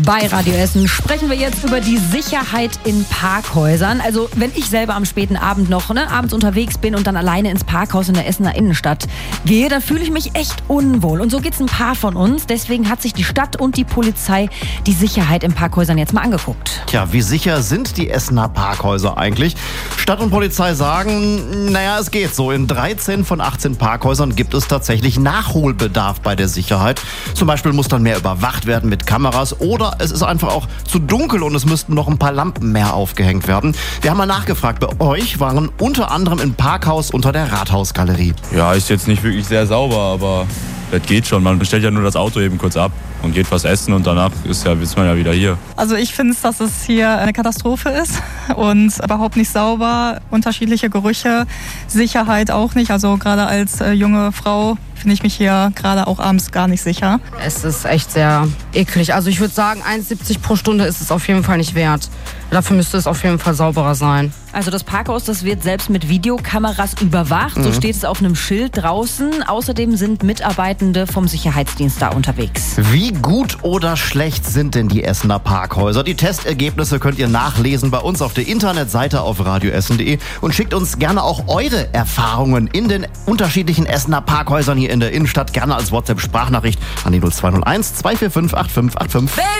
Bei Radio Essen sprechen wir jetzt über die Sicherheit in Parkhäusern. Also wenn ich selber am späten Abend noch abends unterwegs bin und dann alleine ins Parkhaus in der Essener Innenstadt gehe, dann fühle ich mich echt unwohl. Und so geht's ein paar von uns. Deswegen hat sich die Stadt und die Polizei die Sicherheit in Parkhäusern jetzt mal angeguckt. Tja, wie sicher sind die Essener Parkhäuser eigentlich? Stadt und Polizei sagen, naja, es geht so. In 13 von 18 Parkhäusern gibt es tatsächlich Nachholbedarf bei der Sicherheit. Zum Beispiel muss dann mehr überwacht werden mit Kameras oder es ist einfach auch zu dunkel und es müssten noch ein paar Lampen mehr aufgehängt werden. Wir haben mal nachgefragt, bei euch waren unter anderem im Parkhaus unter der Rathausgalerie. Ja, ist jetzt nicht wirklich sehr sauber, aber das geht schon. Man stellt ja nur das Auto eben kurz ab und geht was essen und danach ist man ja wieder hier. Also ich finde, dass es hier eine Katastrophe ist und überhaupt nicht sauber, unterschiedliche Gerüche, Sicherheit auch nicht. Also gerade als junge Frau finde ich mich hier gerade auch abends gar nicht sicher. Es ist echt sehr eklig. Also ich würde sagen, 1,70 pro Stunde ist es auf jeden Fall nicht wert. Dafür müsste es auf jeden Fall sauberer sein. Also das Parkhaus, das wird selbst mit Videokameras überwacht. So steht es auf einem Schild draußen. Außerdem sind Mitarbeitende vom Sicherheitsdienst da unterwegs. Wie gut oder schlecht sind denn die Essener Parkhäuser? Die Testergebnisse könnt ihr nachlesen bei uns auf der Internetseite auf radioessen.de und schickt uns gerne auch eure Erfahrungen in den unterschiedlichen Essener Parkhäusern hier in der Innenstadt gerne als WhatsApp-Sprachnachricht an die 0201 245 8585.